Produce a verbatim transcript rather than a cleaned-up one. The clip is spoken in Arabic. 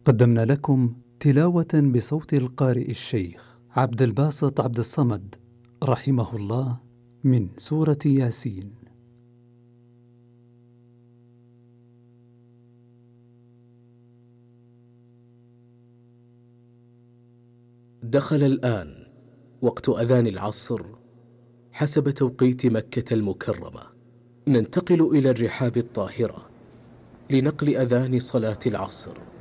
قدمنا لكم تلاوة بصوت القارئ الشيخ عبد الباسط عبد الصمد رحمه الله من سورة ياسين. دخل الآن وقت أذان العصر حسب توقيت مكة المكرمة. ننتقل إلى الرحاب الطاهرة لنقل أذان صلاة العصر.